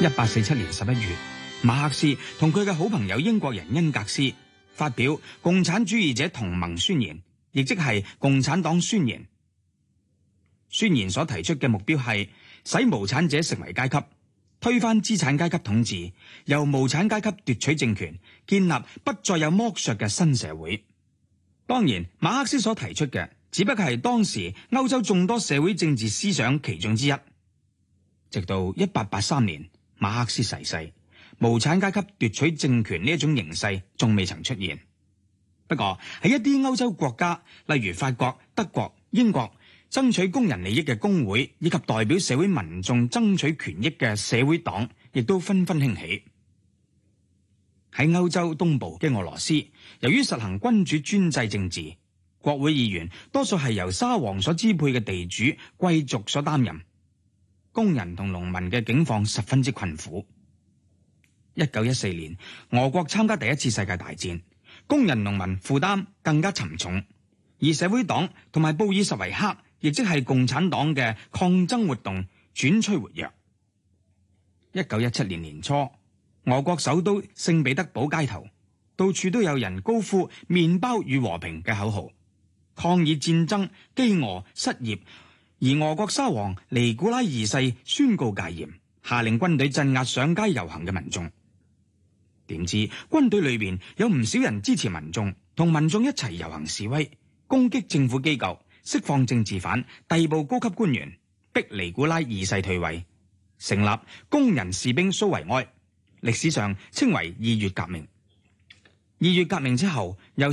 1847年11月，馬克思同佢嘅好朋友英國人恩格斯發表《共產主義者同盟宣言》，亦即係共產黨宣言。宣言所提出嘅目標係使無產者成為階級，推翻資產階級統治，由無產階級奪取政權，建立不再有剝削嘅新社會。當然，馬克思所提出嘅只不過係當時歐洲眾多社會政治思想其中之一。直到1883年，馬克思逝世，無產階級奪取政權呢一種形勢仲未曾出現。不過喺一啲歐洲國家，例如法國、德國、英國，爭取工人利益嘅工會以及代表社會民眾爭取權益嘅社會黨，亦都紛紛興起。喺歐洲東部嘅俄羅斯，由於實行君主專制政治，國會議員多數係由沙皇所支配嘅地主貴族所擔任，工人同農民嘅境況十分之困苦。1914年，俄國參加第一次世界大戰，工人農民負擔更加沉重，而社會黨同埋布爾什維克，亦即係共產黨嘅抗爭活動轉趨活躍。1917年年初，俄國首都聖彼得堡街頭，到處都有人高呼麵包與和平嘅口號，抗議戰爭、飢餓、失業。而俄國沙皇尼古拉二世宣告戒嚴，下令軍隊鎮壓上街遊行嘅民眾。點知軍隊裏邊有唔少人支持民眾，同民眾一齊遊行示威，攻擊政府機構，釋放政治犯，逮捕高級官員，逼尼古拉二世退位，成立工人士兵蘇維埃，歷史上稱為2月革命。2月革命之後，由